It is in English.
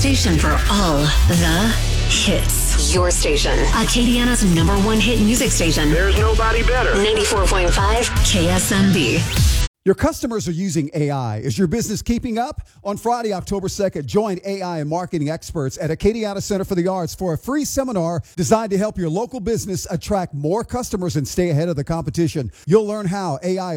station for all the hits. Your station. Acadiana's #1 hit music station. There's nobody better. 94.5 KSMB. Your customers are using AI. Is your business keeping up? On Friday, October 2nd, join AI and marketing experts at Acadiana Center for the Arts for a free seminar designed to help your local business attract more customers and stay ahead of the competition. You'll learn how AI